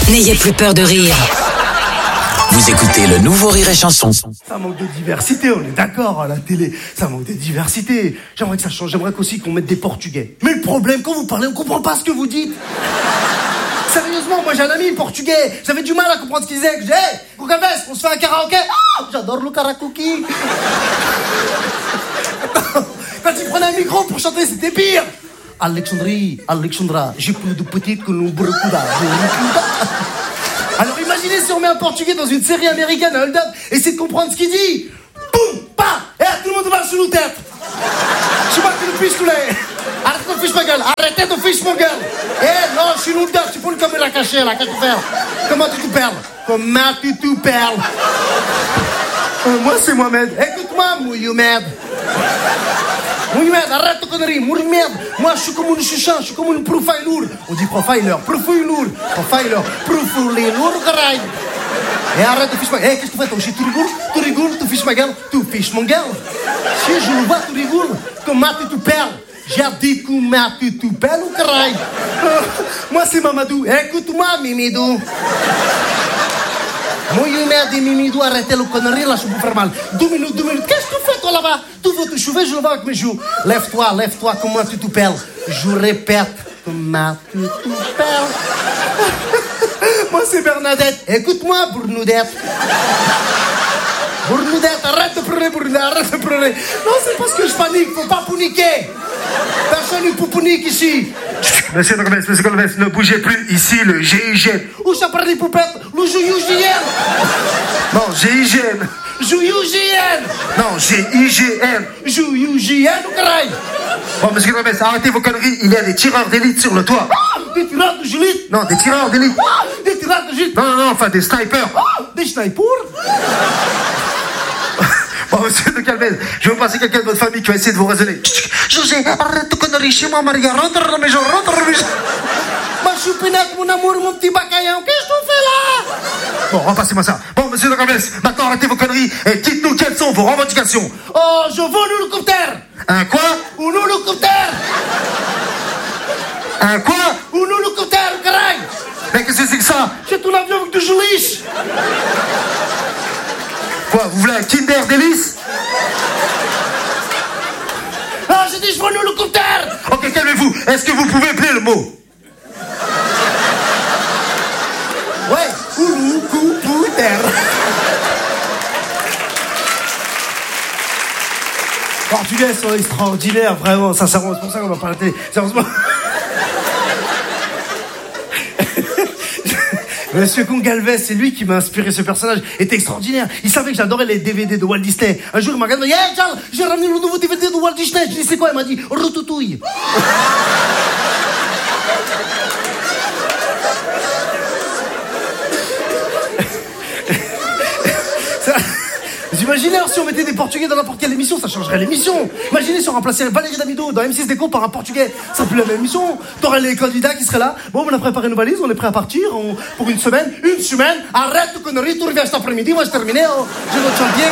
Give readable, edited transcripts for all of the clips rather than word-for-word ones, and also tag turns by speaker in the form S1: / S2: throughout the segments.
S1: N'ayez plus peur de rire.
S2: Vous écoutez le nouveau Rire et Chanson.
S3: Ça manque de diversité, on est d'accord à la télé. Ça manque de diversité. J'aimerais que ça change, j'aimerais qu'aussi qu'on mette des Portugais. Mais le problème, quand vous parlez, on comprend pas ce que vous dites. Sérieusement, moi j'ai un ami portugais. J'avais du mal à comprendre ce qu'il disait. Je disais, hey, Gugaves, on se fait un karaoké. Ah, j'adore le karaoké. Quand il prenait un micro pour chanter, c'était pire. Alexandra, j'ai plus de petites que nous Brucuda. Alors imaginez si on met un portugais dans une série américaine, un hold-up, et essaie de comprendre ce qu'il dit. Boum, pa, et tout le monde va sur nos têtes. Je sais pas que le fiche tous les. Arrête ton fiche ma gueule, arrêtez ton fiche ma gueule. Eh non, je suis nous tu peux une caméra cachée là, qu'est-ce que tu fais? Comment tu te perles? Comment tu te perles? Moi c'est Mohamed, écoute-moi, Mohamed. Mohamed, arrête ton connerie, Mohamed. Moi je suis comme une chuchan, je suis comme une profiler. On dit profiler, profiler, caray. Et arrête de fiche ma gueule. Eh, qu'est-ce que tu fais? Toi, tu rigoles, tu fiches ma gueule, tu fiches mon gueule. Si je le vois, tu rigoles, comment tu te perles? J'ai dit comment tu te perles, caray. Moi c'est Mamadou, écoute-moi, Mimidou. Mohamed et Mimidou, arrêtez le connerie, là, je peux faire mal. 2 minutes. Qu'est-ce que tu fais, toi, là-bas? Tu veux te chouver, je le vois avec mes joues. Lève-toi, comment tu te perles? Je répète, comment tu te perles? Moi, c'est Bernadette. Écoute-moi, Bournoudette. Bournoudette, arrête de pleurer. Non, c'est parce que je panique, faut pas paniquer. Personne ne peut paniquer ici.
S4: Monsieur Golves, ne bougez plus, ici le GIGN.
S3: Où ça parle des poupettes? Le GIGN.
S4: Non, GIGN.
S3: GIGN.
S4: Non, GIGN.
S3: GIGN ou caray?
S4: Bon, monsieur Golves, arrêtez vos conneries, il y a des tireurs d'élite sur le toit.
S3: Ah, des tireurs d'élite?
S4: Non, des tireurs d'élite.
S3: Ah, des tireurs d'élite?
S4: Non, enfin des snipers.
S3: Ah, des snipers?
S4: Bon, monsieur de Calvez, je vais vous passer quelqu'un de votre famille qui va essayer de vous raisonner. José, arrête de conneries chez moi, Maria, rentre dans la maison.
S3: Ma choupinette, mon amour, mon petit bacaillon, qu'est-ce que tu fais là?
S4: Bon, repassez-moi ça. Bon, monsieur de Calvez, maintenant arrêtez vos conneries et dites-nous quelles sont vos revendications.
S3: Oh, je veux un hélicoptère.
S4: Un quoi?
S3: Un hélicoptère.
S4: Un quoi?
S3: Un hélicoptère, caray.
S4: Mais qu'est-ce que c'est que ça?
S3: C'est tout l'avion avec du geliche.
S4: Quoi, vous voulez un Kinder Délice?
S3: Ah, j'ai dit je veux un hélicoptère.
S4: Ok, calmez-vous. Est-ce que vous pouvez appeler le mot?
S3: Ouais, hélicoptère. Portugais sont extraordinaires, vraiment, sincèrement, c'est pour ça qu'on va parler de télé. Sérieusement. Monsieur Gongalves, c'est lui qui m'a inspiré ce personnage. Il était extraordinaire. Il savait que j'adorais les DVD de Walt Disney. Un jour, il m'a regardé, hey Charles, j'ai ramené le nouveau DVD de Walt Disney. Je lui ai dit, c'est quoi? Il m'a dit, Routouille. Vous imaginez si on mettait des Portugais dans n'importe quelle émission, ça changerait l'émission. Imaginez si on remplaçait Valérie Damido dans M6 Déco par un Portugais, ça serait plus la même émission. T'aurais les candidats qui seraient là. Bon, on a préparé nos valises, on est prêt à partir pour une semaine. Une semaine, arrête de conneries, tu reviens cet après-midi, moi je terminé, j'ai notre chantier.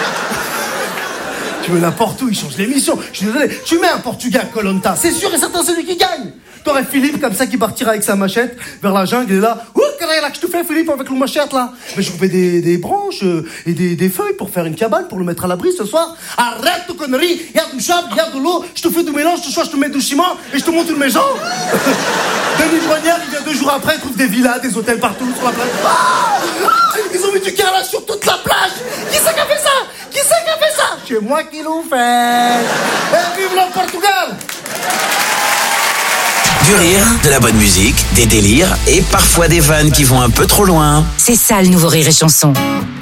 S3: Tu veux n'importe où, il change l'émission. Je suis désolé, tu mets un Portugais à Koh-Lanta, c'est sûr et certain c'est lui qui gagne. T'aurais Philippe comme ça qui partira avec sa machette vers la jungle, il est là. Ouh, qu'est-ce que tu fais Philippe avec le machette là? Mais je trouvais des branches et des feuilles pour faire une cabane, pour le mettre à l'abri ce soir. Arrête de conneries, il y a du sable, il y a de l'eau, je te fais du mélange, ce soir je te mets du ciment et je te monte une maison. Denis Brognière, il vient 2 jours après, il trouve des villas, des hôtels partout sur la plage. Ils ont mis du carrelage sur toute la plage. Qui c'est qui a fait ça? C'est moi qui l'ai fait. Et vive le Portugal!
S2: Du rire, de la bonne musique, des délires et parfois des vannes qui vont un peu trop loin.
S1: C'est ça le nouveau Rire et Chanson.